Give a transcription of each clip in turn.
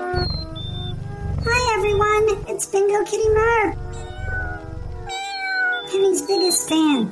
Hi everyone, it's Bingo Kitty Merv, Penny's biggest fan.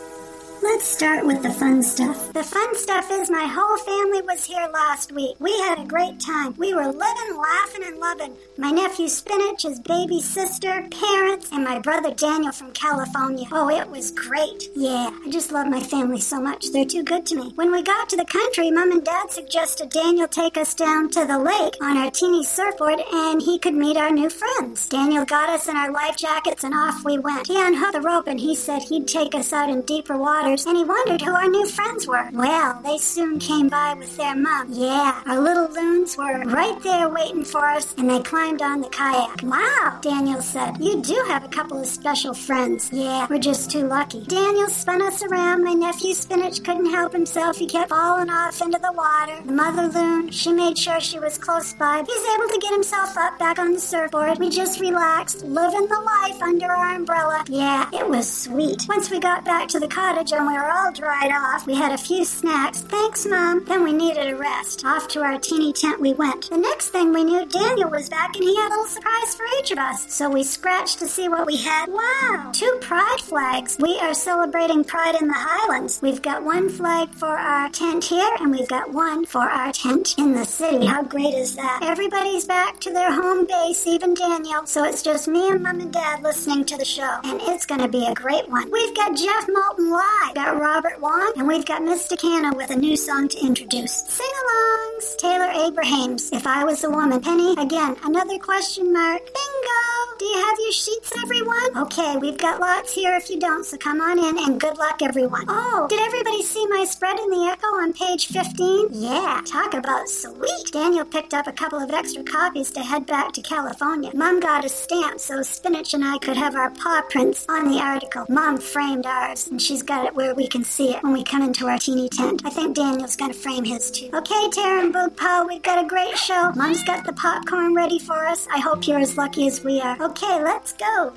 Let's start with the fun stuff. The fun stuff is my whole family was here last week. We had a great time. We were living, laughing, and loving. My nephew Spinach, his baby sister, parents, and my brother Daniel from California. Oh, it was great. Yeah, I just love my family so much. They're too good to me. When we got to the country, Mom and Dad suggested Daniel take us down to the lake on our teeny surfboard and he could meet our new friends. Daniel got us in our life jackets and off we went. He unhooked the rope and he said he'd take us out in deeper waters and he wondered who our new friends were. Well, they soon came by with their mom. Yeah, our little loons were right there waiting for us, and they climbed on the kayak. Wow, Daniel said. You do have a couple of special friends. Yeah, we're just too lucky. Daniel spun us around. My nephew Spinach couldn't help himself. He kept falling off into the water. The mother loon, she made sure she was close by. He's able to get himself up back on the surfboard. We just relaxed, living the life under our umbrella. Yeah, it was sweet. Once we got back to the cottage and we were all dried off, we had a few snacks. Thanks, Mom. Then we needed a rest. Off to our teeny tent we went. The next thing we knew, Daniel was back and he had a little surprise for each of us. So we scratched to see what we had. Wow! 2 pride flags. We are celebrating Pride in the Highlands. We've got one flag for our tent here and we've got one for our tent in the city. How great is that? Everybody's back to their home base, even Daniel. So it's just me and Mom and Dad listening to the show. And it's going to be a great one. We've got Jeff Moulton live. We've got Robert Wong, and we've got Mystic Hannah with a new song to introduce. Sing-alongs! Taylor Abrahams, If I Was a Woman. Penny, again, another question mark. Bingo! Do you have your sheets, everyone? Okay, we've got lots here if you don't, so come on in, and good luck, everyone. Oh, did everybody see my spread in the Echo on page 15? Yeah, talk about sweet! Daniel picked up a couple of extra copies to head back to California. Mom got a stamp so Spinach and I could have our paw prints on the article. Mom framed ours, and she's got it where we can see it when we come into our teeny tent. I think Daniel's going to frame his too. Okay, Tara and Boog Pow, we've got a great show. Mom's got the popcorn ready for us. I hope you're as lucky as we are. Okay, let's go.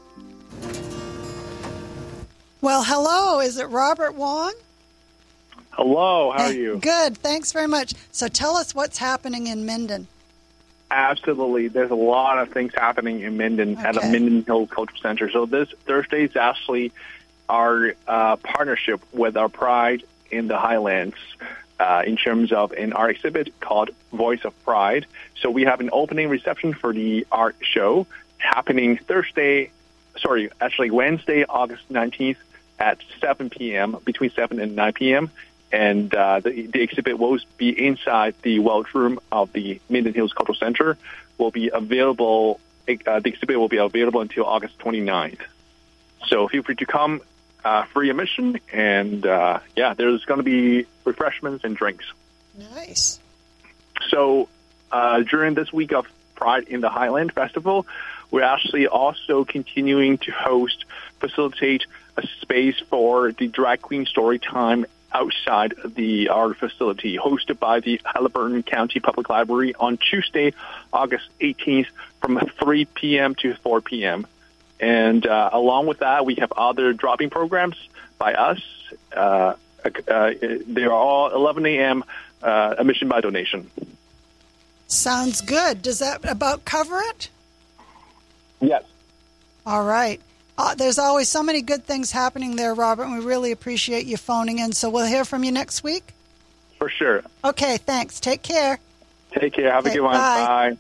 Well, hello. Is it Robert Wong? Hello, how are you? Good, thanks very much. So tell us what's happening in Minden. Absolutely. There's a lot of things happening in Minden at the Minden Hill Cultural Center. So this Thursday is actually our partnership with our Pride in the Highlands in terms of an art exhibit called Voice of Pride. So we have an opening reception for the art show happening Wednesday, August 19th at 7 p.m., between 7 and 9 p.m., and the exhibit will be inside the Welch Room of the Minden Hills Cultural Center. The exhibit will be available until August 29th. So feel free to come, free admission, and there's going to be refreshments and drinks. Nice. So during this week of Pride in the Highland Festival, we're actually also continuing to facilitate a space for the drag queen story time outside the art facility, hosted by the Haliburton County Public Library on Tuesday, August 18th from 3 p.m. to 4 p.m. And along with that, we have other drop-in programs by us. They are all 11 a.m. Admission by donation. Sounds good. Does that about cover it? Yes. All right. There's always so many good things happening there, Robert, and we really appreciate you phoning in. So we'll hear from you next week? For sure. Okay, thanks. Take care. Take care. Have a good one. Bye.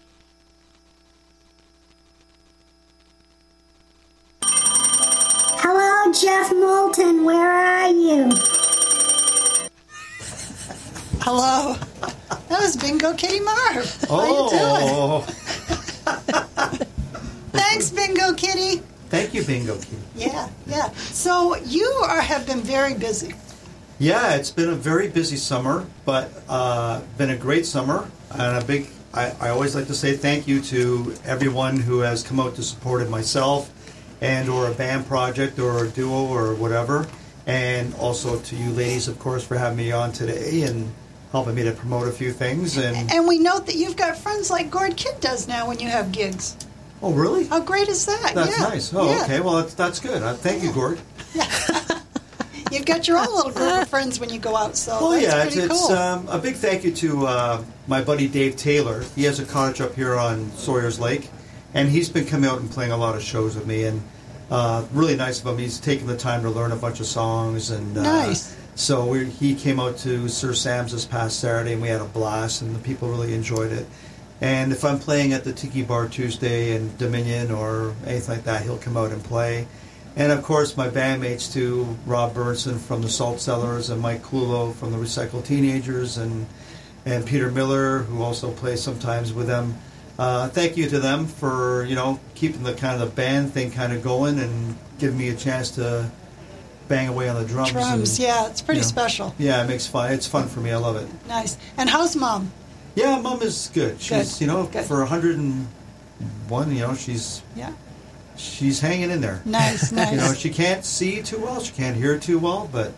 Hello, Jeff Moulton. Where are you? Hello. That was Bingo Kitty Marv. How you doing? Thanks, Bingo Kitty. Thank you, Bingo Kitty. Yeah. So you have been very busy. Yeah, it's been a very busy summer, but been a great summer. And I always like to say thank you to everyone who has come out to support myself and or a band project or a duo or whatever. And also to you ladies, of course, for having me on today and helping me to promote a few things. And we note that you've got friends like Gord Kidd does now when you have gigs. Oh, really? How great is that? That's nice. Oh, yeah. Okay. Well, that's good. Thank you, Gord. You've got your own little group of friends when you go out, so Well, that's yeah, pretty it's cool. a big thank you to my buddy Dave Taylor. He has a cottage up here on Sawyer's Lake, and he's been coming out and playing a lot of shows with me, and really nice of him. He's taken the time to learn a bunch of songs, and Nice. So he came out to Sir Sam's this past Saturday, and we had a blast, and the people really enjoyed it. And if I'm playing at the Tiki Bar Tuesday in Dominion or anything like that, he'll come out and play. And of course, my bandmates too, Rob Burnson from the Salt Cellars and Mike Clulo from the Recycled Teenagers, and Peter Miller, who also plays sometimes with them. Thank you to them for keeping the kind of the band thing kind of going and giving me a chance to bang away on the drums. Drums, and, yeah, it's pretty special. Yeah, it's fun for me. I love it. Nice. And how's Mom? Yeah, Mom is good. She's Good. for 101, she's hanging in there. Nice, nice. She can't see too well, she can't hear too well, but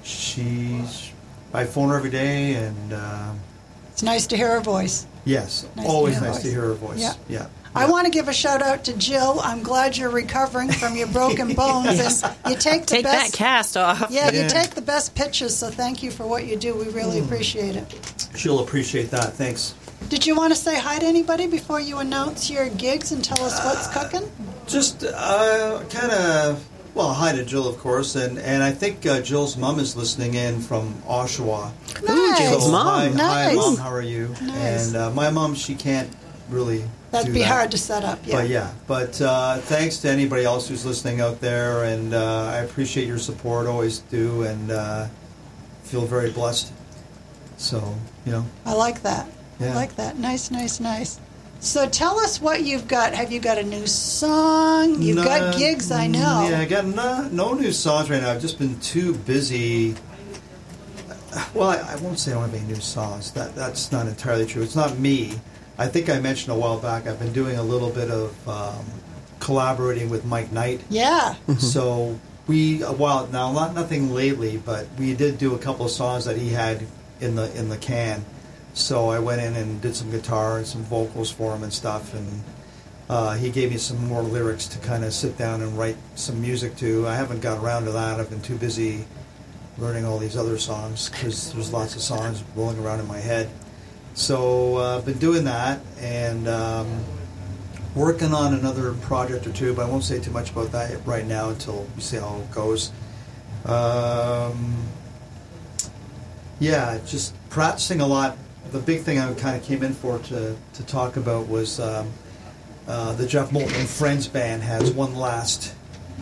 I phone her every day, and It's nice to hear her voice. yes, Nice to always hear her nice voice. to hear her voice. Yeah. I want to give a shout out to Jill. I'm glad you're recovering from your broken bones. And you take the Take best, that cast off. Yeah, Yeah. you take the best pictures, so thank you for what you do. We really appreciate it. She'll appreciate that. Thanks. Did you want to say hi to anybody before you announce your gigs and tell us what's cooking? Just kind of, hi to Jill, of course, and I think Jill's mom is listening in from Oshawa. Nice. Jill's So, mom. Hi, Nice. Mom, how are you? Nice. And my mom, she can't really That'd do be that. hard to set up, yeah. But thanks to anybody else who's listening out there, and I appreciate your support, always do, and feel very blessed. So, I like that. I Yeah. like that. Nice, nice, nice. So tell us what you've got. Have you got a new song? You've got gigs, I know. Yeah, I got no new songs right now. I've just been too busy. Well, I won't say I don't have any new songs. That's not entirely true. It's not me. I think I mentioned a while back I've been doing a little bit of collaborating with Mike Knight. Yeah. So we, nothing lately, but we did do a couple of songs that he had in the can. So I went in and did some guitar and some vocals for him and stuff, and he gave me some more lyrics to kind of sit down and write some music to. I haven't got around to that. I've been too busy learning all these other songs because there's lots of songs rolling around in my head. So I've been doing that and working on another project or two, but I won't say too much about that right now until we see how it goes. Just practicing a lot. The big thing I kind of came in for to talk about was the Jeff Moulton and Friends Band has one last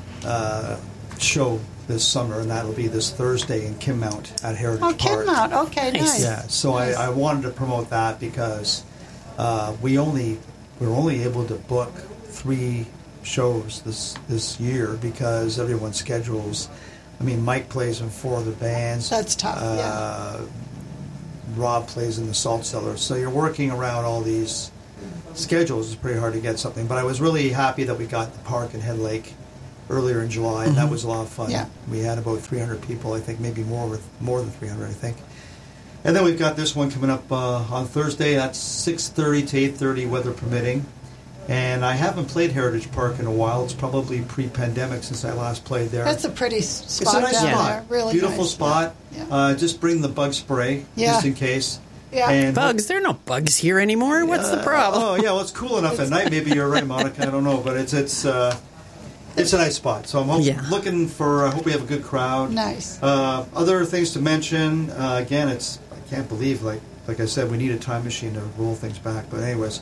show this summer, and that'll be this Thursday in Kinmount at Heritage Park. Kinmount. Okay, nice. Yeah, so Nice. I wanted to promote that because we were only able to book 3 shows this year because everyone's schedules. I mean, Mike plays in 4 of the bands. That's tough, yeah. Rob plays in the Salt Cellars. So you're working around all these schedules. It's pretty hard to get something. But I was really happy that we got the park in Head Lake earlier in July, and that was a lot of fun. Yeah. We had about 300 people, I think, maybe more than 300, I think. And then we've got this one coming up on Thursday. That's 6:30 to 8:30, weather permitting. And I haven't played Heritage Park in a while. It's probably pre-pandemic since I last played there. That's a pretty It's spot a nice down spot. there. Really Beautiful nice. spot. Yeah. Just bring the bug spray, Yeah. just in case. Yeah. And Bugs? There are no bugs here anymore. What's the problem? Oh, yeah, well, it's cool enough at night. Maybe you're right, Monica. I don't know. But it's a nice spot. So I'm looking for, I hope we have a good crowd. Nice. Other things to mention, again, I can't believe, like I said, we need a time machine to roll things back. But anyways,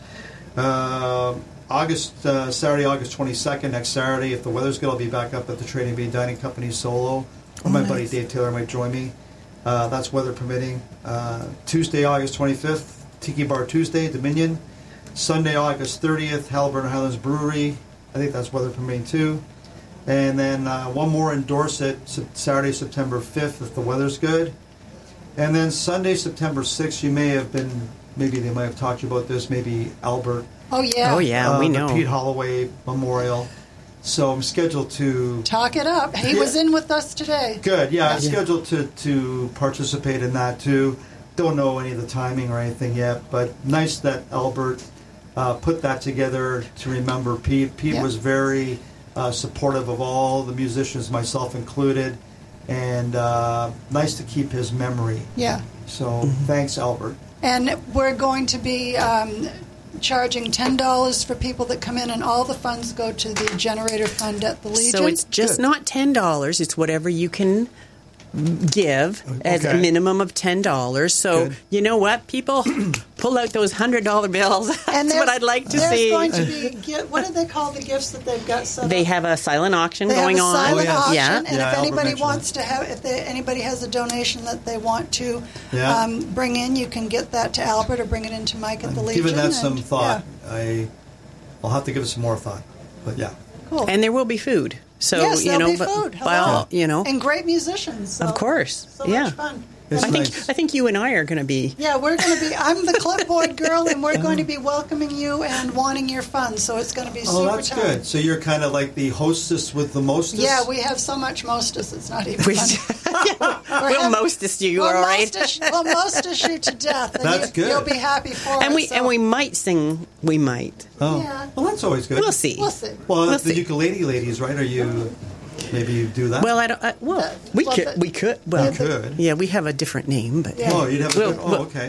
Saturday, August 22nd, next Saturday, if the weather's good, I'll be back up at the Trading Bay Dining Company solo. My buddy Dave Taylor might join me. That's weather permitting. Tuesday, August 25th, Tiki Bar Tuesday, Dominion. Sunday, August 30th, Halliburton Highlands Brewery. I think that's weather permitting too. And then one more in Dorset, Saturday, September 5th, if the weather's good. And then Sunday, September 6th, maybe they might have talked to you about this, maybe Albert. Oh, yeah. Oh, yeah, we The know. Pete Holloway Memorial. So I'm scheduled to... Talk it up. He was in with us today. Good, yeah. I'm scheduled to participate in that too. Don't know any of the timing or anything yet, but nice that Albert put that together to remember Pete. Pete was very supportive of all the musicians, myself included, and nice to keep his memory. Yeah. So thanks, Albert. And we're going to be charging $10 for people that come in, and all the funds go to the generator fund at the Legion. So it's just not $10. It's whatever you can give as a minimum of $10. So you know what, people, pull out those $100 bills. That's what I'd like to see. There's going to be, what do they call the gifts that they've got set They up? have a silent auction going on. Silent auction, Yeah. and Yeah, if Albert anybody mentioned wants to have, anybody has a donation that they want to Yeah. bring in, you can get that to Albert or bring it into Mike at the Legion. Given that some and- thought, I'll have to give it some more thought. But yeah. Cool. And there will be food. So, yes, you there'll know, be food. by all, you know. And great musicians. So, Of course. So Yeah. much fun. It's I nice. think you and I are going to be. Yeah, we're going to be, I'm the clipboard girl, and we're going to be welcoming you and wanting your funds, so it's going to be super Oh, that's time. good. So you're kind of like the hostess with the mostest? Yeah, we have so much mostess, it's not even We, funny. we'll mostest you, We'll all right? We'll mostest you to death, and That's good. you'll be happy for And it. we might sing. We might. Oh. Yeah. Well, that's always good. We'll see. We'll see. Well, We'll the see. ukulele ladies, right? Are you... Maybe you do that? Well, I don't. We well, could. the- We could. Well, You could. Yeah, we have a different name, but Yeah. Oh, you'd have a good... Oh, okay.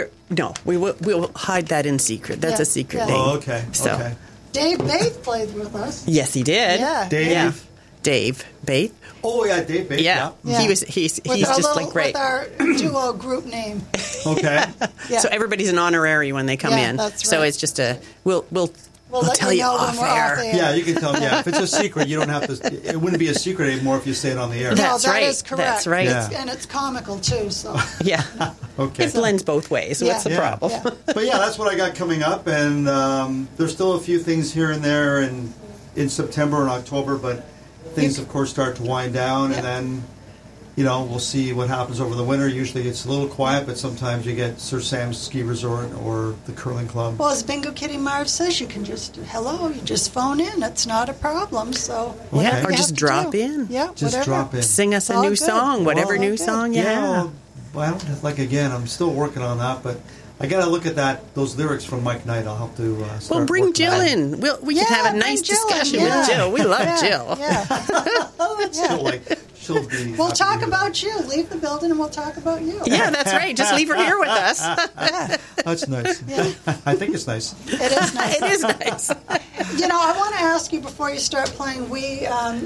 We'll hide that in secret. That's Yeah, a secret yeah. name. Oh, okay. So, Okay. Dave Baith played with us. yes, he did. Yeah. Dave? Yeah. Dave Baith. Oh, yeah, Dave Bates. Yeah. Yeah. He's With our just like great. With our duo group name. Okay. Yeah. So everyboody an honorary when they come Yeah, in. that's So right. it's just a we'll let tell you know when off we're air. off air. Yeah, you can tell them. Yeah, if it's a secret, you don't have to... It wouldn't be a secret anymore if you say it on the air. No, That's that right. is correct. That's right. Yeah. And it's comical, too, so. Yeah. Okay. It blends both ways. Yeah. What's the Yeah. problem? Yeah. But yeah, that's what I got coming up, and there's still a few things here and there in September and October, but things, of course, start to wind down, and then, you know, we'll see what happens over the winter. Usually it's a little quiet, but sometimes you get Sir Sam's Ski Resort or the Curling Club. Well, as Bingo Kitty Marv says, you can just, you just phone in. It's not a problem, so. Yeah, whatever or you just have to drop do. in. Yeah, Just whatever. drop in. Sing us a All new good. song, whatever All new good. song you have. Well, like again, I'm still working on that, but I got to look at those lyrics from Mike Knight. I'll have to start Well, bring working Jill on that. in. We Yeah, can have a bring nice Jill in, discussion yeah. with Jill. We love Yeah, Jill. Yeah. She'll, she'll be We'll happy talk to hear about you. Leave the building and we'll talk about you. Yeah, that's right. Just leave her here with us. that. That's nice. I think it's nice. It is nice. It is nice. I want to ask you before you start playing. We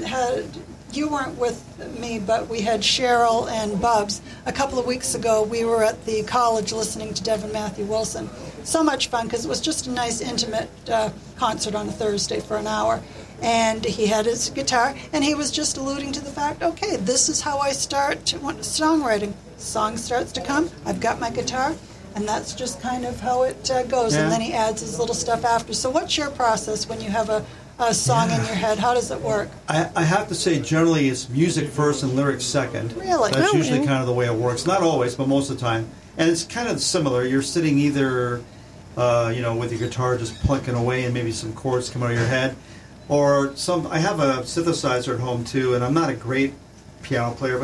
you weren't with me, but we had Cheryl and Bubs. A couple of weeks ago, we were at the college listening to Devin Matthew Wilson. So much fun because it was just a nice, intimate concert on a Thursday for an hour. And he had his guitar, and he was just alluding to the fact, okay, this is how I start songwriting. Song starts to come, I've got my guitar, and that's just kind of how it goes. Yeah. And then he adds his little stuff after. So what's your process when you have a song in your head? How does it work? I have to say, generally, it's music first and lyrics second. Really? That's Oh, usually yeah. kind of the way it works. Not always, but most of the time. And it's kind of similar. You're sitting either, with your guitar just plunking away and maybe some chords come out of your head. Or I have a synthesizer at home, too, and I'm not a great piano player, but